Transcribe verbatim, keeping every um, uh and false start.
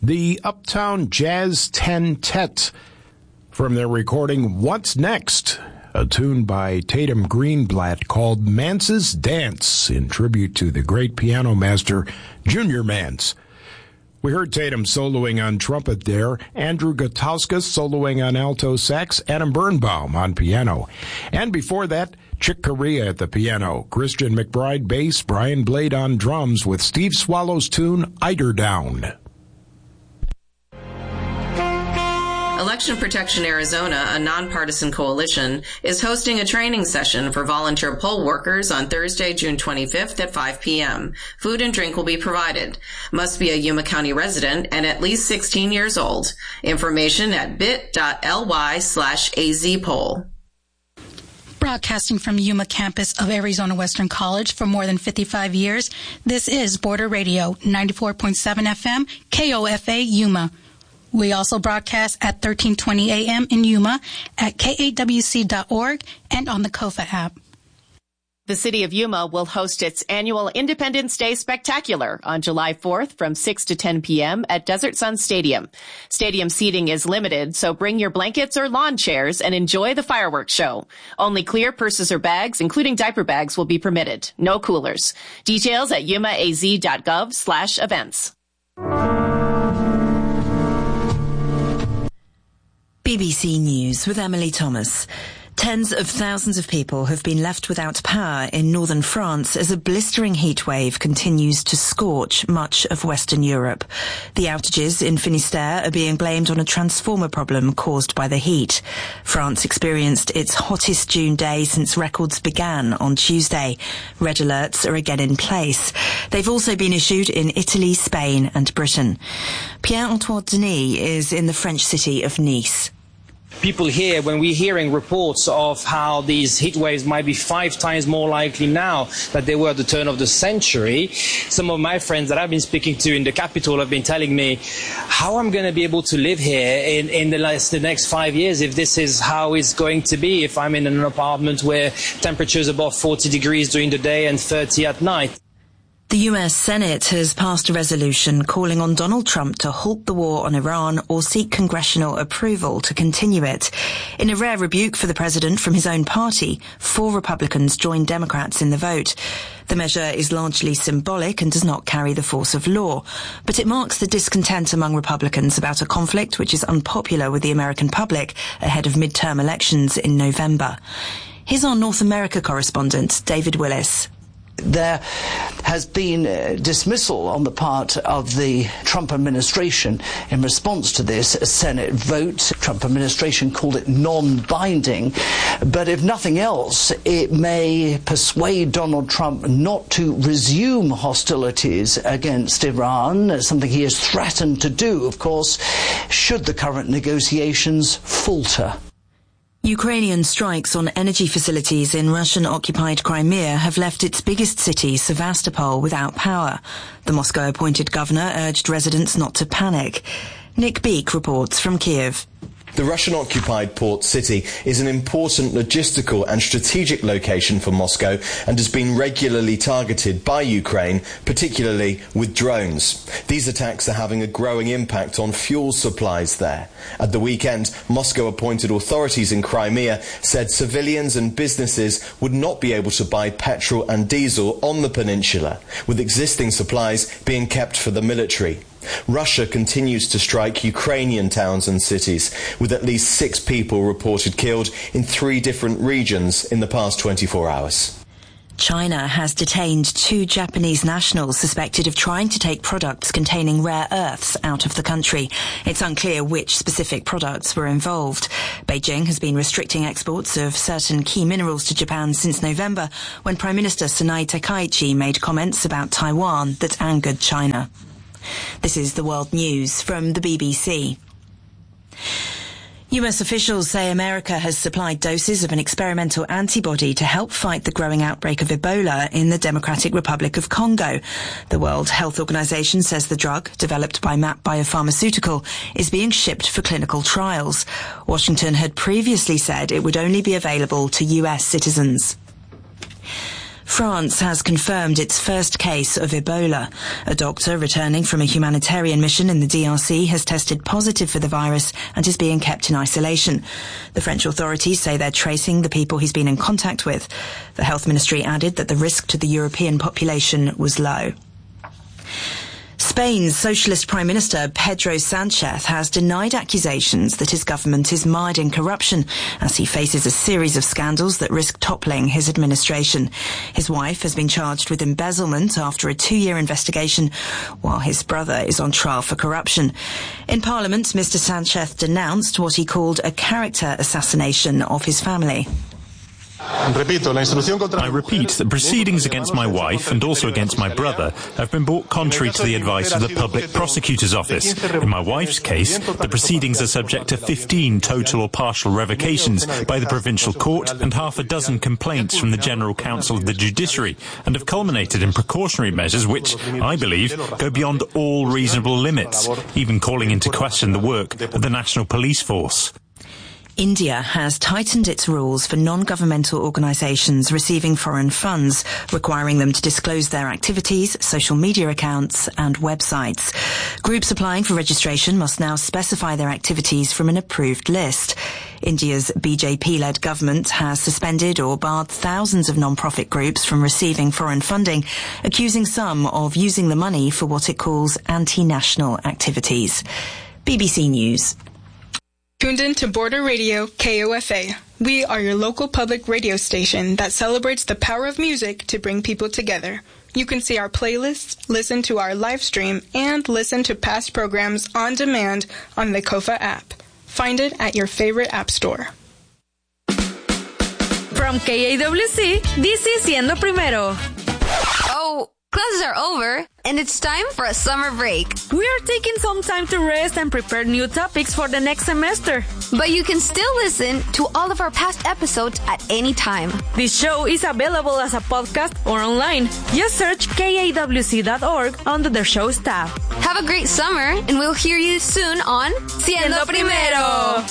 the Uptown Jazz Ten-Tet from their recording What's Next, a tune by Tatum Greenblatt called Mance's Dance in tribute to the great piano master Junior Mance. We heard Tatum soloing on trumpet there, Andrew Gutauskas soloing on alto sax, Adam Birnbaum on piano. And before that, Chick Corea at the piano, Christian McBride bass, Brian Blade on drums with Steve Swallow's tune Eiderdown. Election Protection Arizona, a nonpartisan coalition, is hosting a training session for volunteer poll workers on Thursday, June twenty-fifth at five p.m. Food and drink will be provided. Must be a Yuma County resident and at least sixteen years old. Information at bit.ly slash azpoll. Broadcasting from Yuma campus of Arizona Western College for more than fifty-five years, this is Border Radio, ninety-four point seven F M, K O F A Yuma. We also broadcast at thirteen twenty A M in Yuma, at K A W C dot org, and on the Kofa app. The city of Yuma will host its annual Independence Day Spectacular on July fourth from six to ten p.m. at Desert Sun Stadium. Stadium seating is limited, so bring your blankets or lawn chairs and enjoy the fireworks show. Only clear purses or bags, including diaper bags, will be permitted. No coolers. Details at yumaaz.gov slash events. B B C News with Emily Thomas. Tens of thousands of people have been left without power in northern France as a blistering heatwave continues to scorch much of Western Europe. The outages in Finistère are being blamed on a transformer problem caused by the heat. France experienced its hottest June day since records began on Tuesday. Red alerts are again in place. They've also been issued in Italy, Spain and Britain. Pierre-Antoine Denis is in the French city of Nice. People here, when we're hearing reports of how these heat waves might be five times more likely now than they were at the turn of the century, some of my friends that I've been speaking to in the capital have been telling me how I'm going to be able to live here in, in the, last, the next five years if this is how it's going to be, if I'm in an apartment where temperatures above forty degrees during the day and thirty at night. The U S Senate has passed a resolution calling on Donald Trump to halt the war on Iran or seek congressional approval to continue it. In a rare rebuke for the president from his own party, four Republicans joined Democrats in the vote. The measure is largely symbolic and does not carry the force of law, but it marks the discontent among Republicans about a conflict which is unpopular with the American public ahead of midterm elections in November. Here's our North America correspondent, David Willis. There has been a dismissal on the part of the Trump administration in response to this Senate vote. Trump administration called it non-binding, but if nothing else, it may persuade Donald Trump not to resume hostilities against Iran, something he has threatened to do, of course, should the current negotiations falter. Ukrainian strikes on energy facilities in Russian-occupied Crimea have left its biggest city, Sevastopol, without power. The Moscow-appointed governor urged residents not to panic. Nick Beek reports from Kiev. The Russian-occupied port city is an important logistical and strategic location for Moscow and has been regularly targeted by Ukraine, particularly with drones. These attacks are having a growing impact on fuel supplies there. At the weekend, Moscow-appointed authorities in Crimea said civilians and businesses would not be able to buy petrol and diesel on the peninsula, with existing supplies being kept for the military. Russia continues to strike Ukrainian towns and cities, with at least six people reported killed in three different regions in the past twenty-four hours. China has detained two Japanese nationals suspected of trying to take products containing rare earths out of the country. It's unclear which specific products were involved. Beijing has been restricting exports of certain key minerals to Japan since November, when Prime Minister Tsunai Takaichi made comments about Taiwan that angered China. This is the World News from the B B C. U S officials say America has supplied doses of an experimental antibody to help fight the growing outbreak of Ebola in the Democratic Republic of Congo. The World Health Organization says the drug, developed by M A P Biopharmaceutical, is being shipped for clinical trials. Washington had previously said it would only be available to U S citizens. France has confirmed its first case of Ebola. A doctor returning from a humanitarian mission in the D R C has tested positive for the virus and is being kept in isolation. The French authorities say they're tracing the people he's been in contact with. The Health Ministry added that the risk to the European population was low. Spain's Socialist Prime Minister Pedro Sanchez has denied accusations that his government is mired in corruption as he faces a series of scandals that risk toppling his administration. His wife has been charged with embezzlement after a two-year investigation, while his brother is on trial for corruption. In Parliament, Mister Sanchez denounced what he called a character assassination of his family. I repeat that proceedings against my wife and also against my brother have been brought contrary to the advice of the Public Prosecutor's Office. In my wife's case, the proceedings are subject to fifteen total or partial revocations by the Provincial Court and half a dozen complaints from the General Counsel of the Judiciary, and have culminated in precautionary measures which, I believe, go beyond all reasonable limits, even calling into question the work of the National Police Force. India has tightened its rules for non-governmental organisations receiving foreign funds, requiring them to disclose their activities, social media accounts and websites. Groups applying for registration must now specify their activities from an approved list. India's B J P-led government has suspended or barred thousands of non-profit groups from receiving foreign funding, accusing some of using the money for what it calls anti-national activities. B B C News. Tuned in to Border Radio K O F A. We are your local public radio station that celebrates the power of music to bring people together. You can see our playlists, listen to our live stream, and listen to past programs on demand on the Kofa app. Find it at your favorite app store. From K A W C, this is Siendo Primero. Oh, classes are over, and it's time for a summer break. We are taking some time to rest and prepare new topics for the next semester. But you can still listen to all of our past episodes at any time. This show is available as a podcast or online. Just search K A W C dot org under the show's tab. Have a great summer, and we'll hear you soon on Siendo Primero.